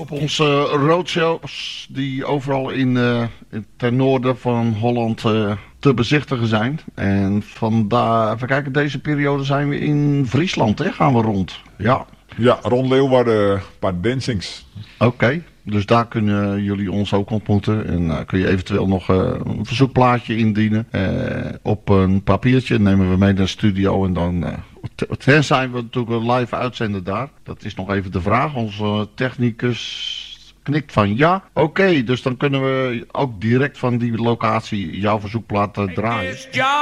op onze roadshows die overal ten noorden van Holland te bezichtigen zijn. En vandaar, even kijken, deze periode zijn we in Friesland, hè? Gaan we rond. Ja. Ja, rond Leeuwarden, een paar dancings. Oké, dus daar kunnen jullie ons ook ontmoeten. En kun je eventueel nog een verzoekplaatje indienen. Op een papiertje nemen we mee naar de studio. En dan zijn we natuurlijk live uitzenden daar. Dat is nog even de vraag. Onze technicus knikt van ja. Oké, dus dan kunnen we ook direct van die locatie jouw verzoekplaat draaien.